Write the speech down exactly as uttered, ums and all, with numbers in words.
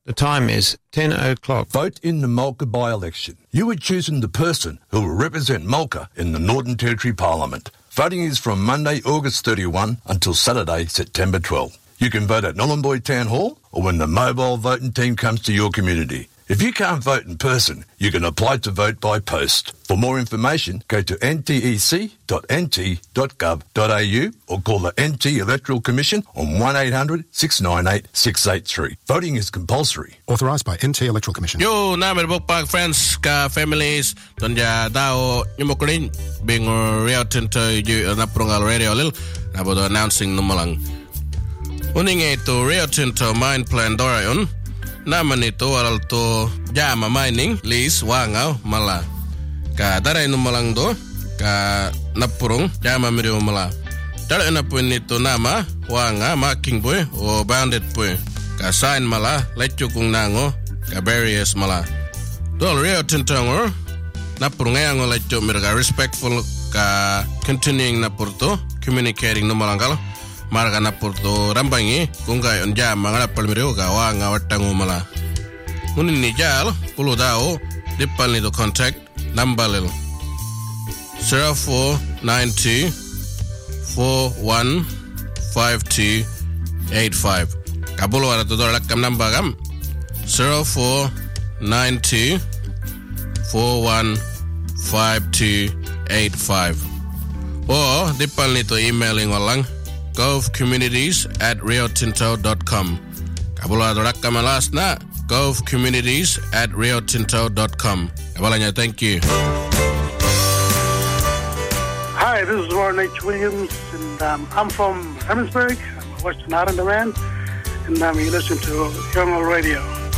The time is ten o'clock. Vote in the Mulga by-election. You are choosing the person who will represent Mulga in the Northern Territory Parliament. Voting is from Monday, August thirty-first until Saturday, September twelfth. You can vote at Nhulunbuy Town Hall or when the mobile voting team comes to your community. If you can't vote in person, you can apply to vote by post. For more information, go to n t e c dot n t dot gov dot a u or call the N T Electoral Commission on one eight hundred six nine eight six eight three. Voting is compulsory. Authorised by N T Electoral Commission. Yo, namin bukpag friends ka families donja dao nyumukulin bing Rio Tinto yu naprungal radio lil nabodo announcing numalang. Uning ito Rio Tinto mine plan dorayon naman ito aral to jama mining lease wangaw mala ka daray numalang do ka napurong jama mirio mala daray na po nito nama wanga marking boy o bounded boy ka sign mala letyo kung nango ka barriers mala dol Rio Tinto ngor napurong ngayon letyo mirga respectful ka continuing na purto communicating numalang marga na porto rambangi kunga on jama ngala palmiro ga wa nga watangu mala munin ni jal pulo dao dipal ni do contact number lel zero four nine two four one five two eight five kabulo ara to dor lakam number gam zero four nine two four one five two eight five or dipal ni to emailing walang govcommunities at riotinto dot com. Kabula dorak kamalas na govcommunities at riotinto dot com. Kabalanya, thank you. Hi, this is Warren H. Williams, and um, I'm from Emmonsburg. I'm a Western Islander man, and um, you listen to Young Radio.